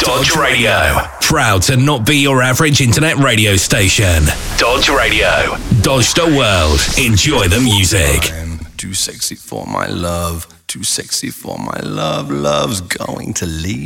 Dodge Radio. Proud to not be your average internet radio station. Dodge Radio. Dodge the world. Enjoy the music. I'm too sexy for my love. Too sexy for my love. Love's going to leave.